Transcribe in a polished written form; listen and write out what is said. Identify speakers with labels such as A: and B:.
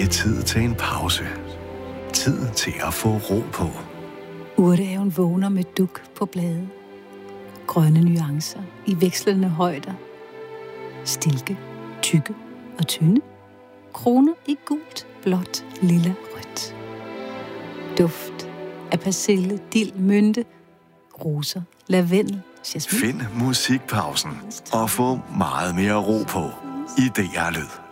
A: er tid til en pause. Tid til at få ro på.
B: Urtehaven vågner med duk på blade. Grønne nuancer i vekslende højder. Stilke, tykke og tynde. Kroner i gult, blåt, lilla, rødt. Duft af persille, dild, mynte, roser, lavendel, jasmin.
A: Find musikpausen og få meget mere ro på i DR Lyd.